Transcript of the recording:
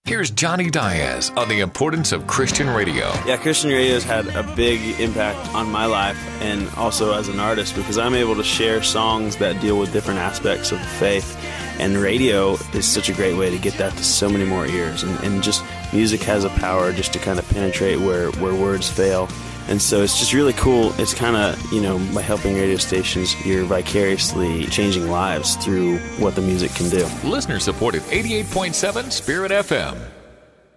Here's Johnny Diaz on the importance of Christian radio. Yeah, Christian radio has had a big impact on my life and also as an artist because I'm able to share songs that deal with different aspects of faith. And radio is such a great way to get that to so many more ears. And just music has a power just to kind of penetrate where words fail. And so it's just really cool. It's kind of, by helping radio stations, you're vicariously changing lives through what the music can do. Listener supported 88.7 Spirit FM.